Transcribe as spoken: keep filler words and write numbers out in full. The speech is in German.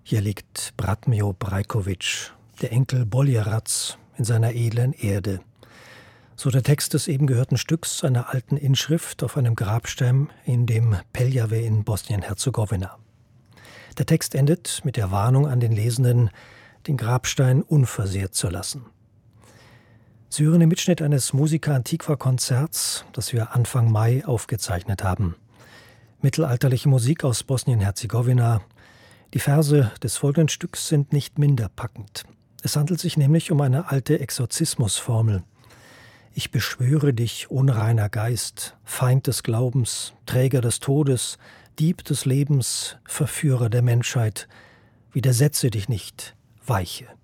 Hier liegt Bratmio Brajkovic, der Enkel Boljerats, in seiner edlen Erde. So der Text des eben gehörten Stücks einer alten Inschrift auf einem Grabstein in dem Peljave in Bosnien-Herzegowina. Der Text endet mit der Warnung an den Lesenden, den Grabstein unversehrt zu lassen. Sie hören den Mitschnitt eines Musica Antiqua-Konzerts, das wir Anfang Mai aufgezeichnet haben. Mittelalterliche Musik aus Bosnien-Herzegowina. Die Verse des folgenden Stücks sind nicht minder packend. Es handelt sich nämlich um eine alte Exorzismusformel. Ich beschwöre dich, unreiner Geist, Feind des Glaubens, Träger des Todes, Dieb des Lebens, Verführer der Menschheit. Widersetze dich nicht, weiche.